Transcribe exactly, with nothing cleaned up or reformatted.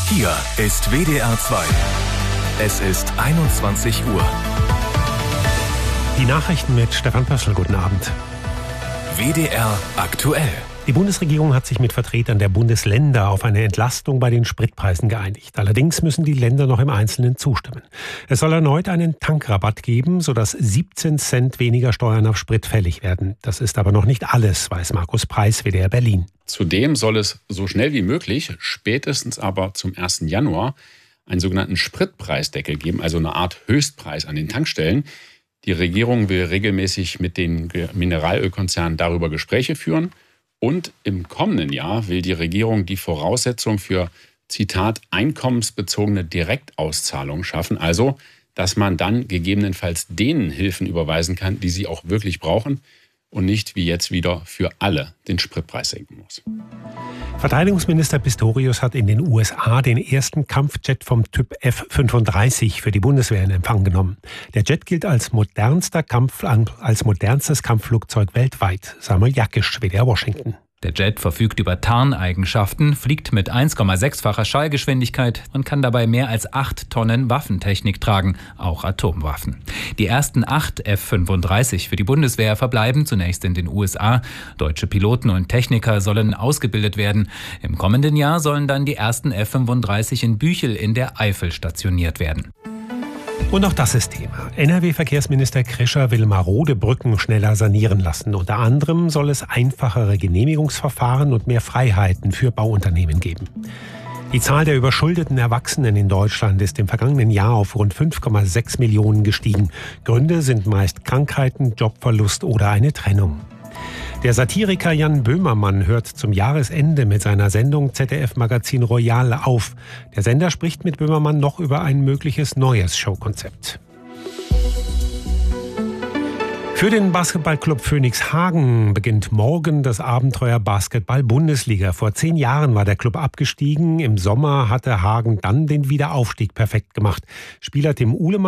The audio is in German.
Hier ist W D R zwei. Es ist einundzwanzig Uhr. Die Nachrichten mit Stefan Pössl. Guten Abend. W D R aktuell. Die Bundesregierung hat sich mit Vertretern der Bundesländer auf eine Entlastung bei den Spritpreisen geeinigt. Allerdings müssen die Länder noch im Einzelnen zustimmen. Es soll erneut einen Tankrabatt geben, sodass siebzehn Cent weniger Steuern auf Sprit fällig werden. Das ist aber noch nicht alles, weiß Markus Preis, W D R Berlin. Zudem soll es so schnell wie möglich, spätestens aber zum ersten Januar, einen sogenannten Spritpreisdeckel geben, also eine Art Höchstpreis an den Tankstellen. Die Regierung will regelmäßig mit den Mineralölkonzernen darüber Gespräche führen. Und im kommenden Jahr will die Regierung die Voraussetzung für, Zitat, einkommensbezogene Direktauszahlungen schaffen. Also, dass man dann gegebenenfalls denen Hilfen überweisen kann, die sie auch wirklich brauchen und nicht wie jetzt wieder für alle den Spritpreis senken muss. Verteidigungsminister Pistorius hat in den U S A den ersten Kampfjet vom Typ F fünfunddreißig für die Bundeswehr in Empfang genommen. Der Jet gilt als modernster Kampf, als modernstes Kampfflugzeug weltweit. Samuel Jakisch, W D R Washington. Der Jet verfügt über Tarneigenschaften, fliegt mit eins Komma sechs-facher Schallgeschwindigkeit und kann dabei mehr als acht Tonnen Waffentechnik tragen, auch Atomwaffen. Die ersten acht F fünfunddreißig für die Bundeswehr verbleiben zunächst in den U S A. Deutsche Piloten und Techniker sollen ausgebildet werden. Im kommenden Jahr sollen dann die ersten F fünfunddreißig in Büchel in der Eifel stationiert werden. Und auch das ist Thema. N R W-Verkehrsminister Krischer will marode Brücken schneller sanieren lassen. Unter anderem soll es einfachere Genehmigungsverfahren und mehr Freiheiten für Bauunternehmen geben. Die Zahl der überschuldeten Erwachsenen in Deutschland ist im vergangenen Jahr auf rund fünf Komma sechs Millionen gestiegen. Gründe sind meist Krankheiten, Jobverlust oder eine Trennung. Der Satiriker Jan Böhmermann hört zum Jahresende mit seiner Sendung Z D F-Magazin Royal auf. Der Sender spricht mit Böhmermann noch über ein mögliches neues Showkonzept. Für den Basketballclub Phoenix Hagen beginnt morgen das Abenteuer Basketball-Bundesliga. Vor zehn Jahren war der Club abgestiegen. Im Sommer hatte Hagen dann den Wiederaufstieg perfekt gemacht. Spieler Tim Uhlemann